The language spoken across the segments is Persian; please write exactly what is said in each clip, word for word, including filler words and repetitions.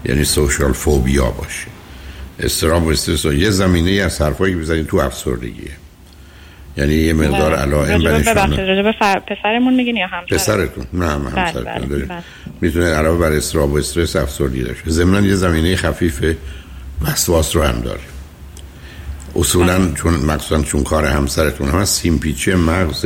یعنی سوشال فوبیا باشه. اضطراب و استرس و یه زمینه از حرفایی که بزنید تو افسردگیه، یعنی یه مقدار علائم و نشانه. راجع به پسرمون میگین یا همسرتون؟ پسرتون. نه همسرتون داریم. میتونه علاوه بر اضطراب و استرس افسردگی داشته. ضمن یه زمینه خفیف وسواس رو هم داره. اصولا چون مخصوصا چون کار همسرتون هم سیمپیچه مغز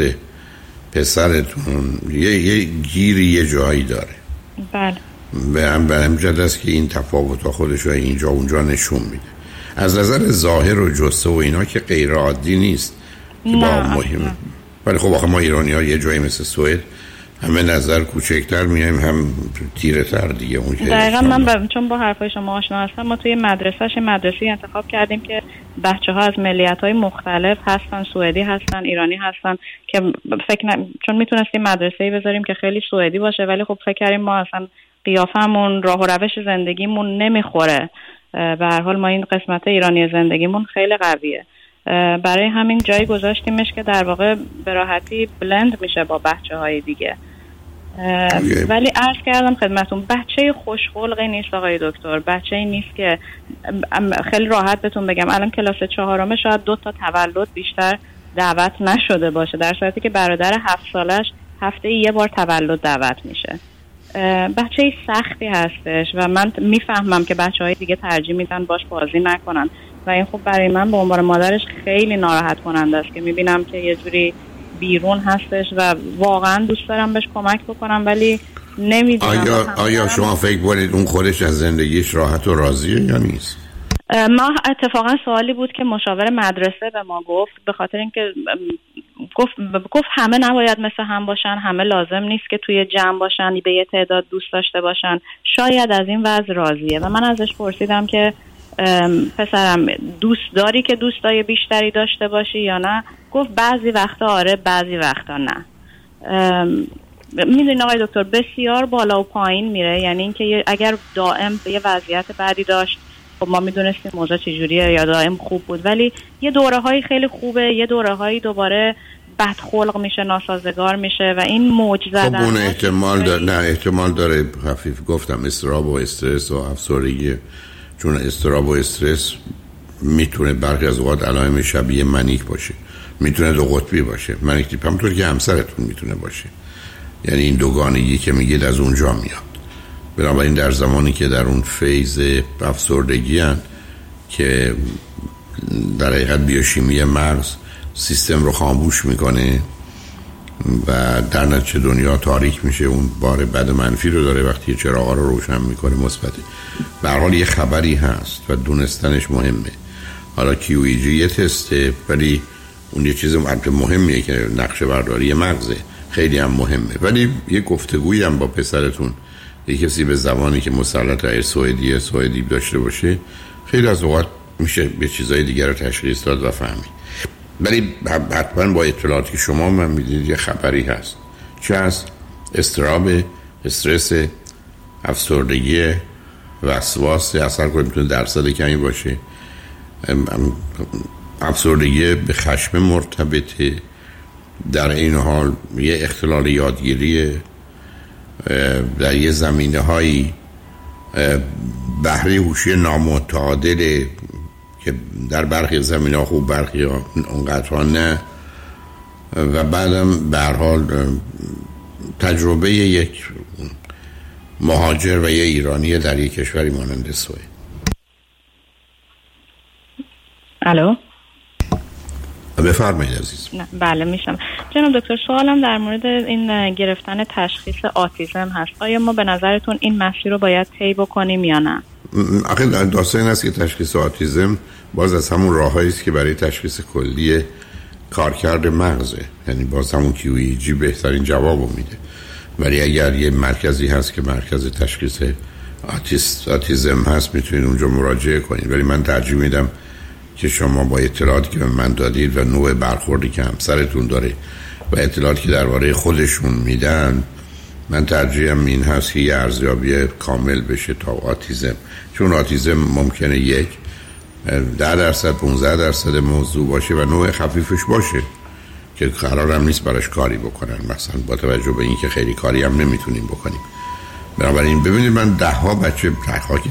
پسرتون یه, یه گیری یه جایی داره. بله. به هم به همجد است که این تفاوت‌ها خودش رو اینجا اونجا نشون میده. از نظر ظاهر و جسته و اینا که غیر عادی نیست که با مهم. ولی خب آخه ما ایرانی‌ها یه جایی مثل سوئد همه نظر کوچکتر میایم هم تیره تر دیگه. اون که دقیقا من با... چون با حرفای شما آشنا هستم، ما توی مدرسهش مدرسه‌ای انتخاب کردیم که بچه‌ها از ملیت‌های مختلف هستن، سوئدی هستن، ایرانی هستن، که فکر ن... چون میتونستیم مدرسه‌ای بذاریم که خیلی سوئدی باشه، ولی خب فکر کردیم ما اصلا قیافمون، راه و روش زندگیمون نمیخوره. به هر حال ما این قسمت ایرانی زندگیمون خیلی قویه، برای همین جایی گذاشتیمش که در واقع به راحتی بلند میشه با بچه‌های دیگه. okay. ولی عرض کردم خدمتون بچه خوشخلقی نیست آقای دکتر، بچه‌ای نیست که خیلی راحت بهتون بگم الان کلاس چهارمه شاید دو تا تولد بیشتر دعوت نشده باشه، در صورتی که برادر هفت سالش هفته یه بار تولد دعوت میشه. بچه سختی هستش و من میفهمم که بچه‌های دیگه ترجیح میدن باش بازی نکنن و این خب برای من به عنوان مادرش خیلی ناراحت کننده است که میبینم که یه جوری بیرون هستش و واقعا دوست دارم بهش کمک بکنم ولی نمیدونم. آیا آیا شما فکر کنید اون خودش از زندگیش راحت و راضیه یا نیست؟ ما اتفاقا سوالی بود که مشاور مدرسه به ما گفت، به خاطر اینکه گفت گفت همه نباید مثل هم باشن، همه لازم نیست که توی جمع باشن، به یه تعداد دوست داشته باشن، شاید از این وضع راضیه. و من ازش پرسیدم که پسرم دوست داری که دوستای بیشتری داشته باشی یا نه؟ گفت بعضی وقتا آره، بعضی وقتا نه. میدونین آقای دکتر بسیار بالا و پایین میره، یعنی اینکه اگر دائم یه وضعیت بعدی داشت خب ما میدونستیم موضوع چجوریه یا دائم خوب بود، ولی یه دوره هایی خیلی خوبه، یه دوره هایی دوباره بدخلق میشه، ناسازگار میشه و این موج زدن. خب اون احتمال داره، نه احتمال داره خفیف گفتم اضطراب و استرس و افسردگی، چون اضطراب و استرس میتونه برخی از اوقات علائم شبیه منیک باشه، میتونه دو قطبی باشه، منیک تیپ همونطور که همسرتون میتونه باشه، یعنی این دوگانگی که میگید از اونجا میاد. بنابراین در زمانی که در اون فیز افسردگی هن که در حقیقت بیوشیمی مغز سیستم رو خاموش میکنه و در نتیجه دنیا تاریک میشه، اون بار بد و منفی رو داره وقتی چراغا رو روشن میکنه مثبت. به هر حال یه خبری هست و دونستنش مهمه. حالا کیو ای جی یه تسته، ولی اون یه چیز مهمیه که نقشه برداری مغزه، خیلی هم مهمه. ولی یه گفتگویی هم با پسرتون، یه کسی به زبانی که مسلط غیر سوئدی سوئدی داشته باشه، خیلی از اوقات میشه به چیزای دیگر رو تشخیص داد و فهمید. ولی حتما با اطلاعاتی که شما من میدید یه خبری هست، چه از اضطراب، استرس، افسردگی، وسواس، اثر کنه میتونه درصد کمی باشه. افسردگی به خشم مرتبطه، در این حال یه اختلال یادگیری در یه زمینه هایی بهره هوشی نامتعادله که در برخی زمینه ها خوب، برخی ها اونقدر نه، و بعدم به هر حال تجربه یک مهاجر و یه ایرانی در یک کشوری مانند سوئد. الو بفرمایید عزیز. بله میشم جناب دکتر. سوالم در مورد این گرفتن تشخیص آتیزم هست. آیا ما به نظرتون این مسیر رو باید طی بکنیم یا نه؟ آخه داستان این است که تشخیص آتیزم باز از همون راه‌هایی است که برای تشخیص کلی کارکرد مغزه، یعنی باز همون کیو ای جی بهترین جوابو میده. ولی اگر یه مرکزی هست که مرکز تشخیص آتیست آتیزم هست میتونید اونجا مراجعه کنید. ولی من ترجیح میدم که شما با اطلاعاتی که به من دادید و نوع برخوردی که همسرتون داره و اطلاعاتی که درباره خودشون میدن، من ترجیحم این هست که یه ارزیابی کامل بشه تا آتیزم، چون آتیزم ممکنه یک ده درصد پانزده درصد موضوع باشه و نوع خفیفش باشه که قرارم نیست براش کاری بکنن، مثلا با توجه به این که خیلی کاری هم نمیتونیم بکنیم. بنابراین ببینید من ده ها بچه ده ها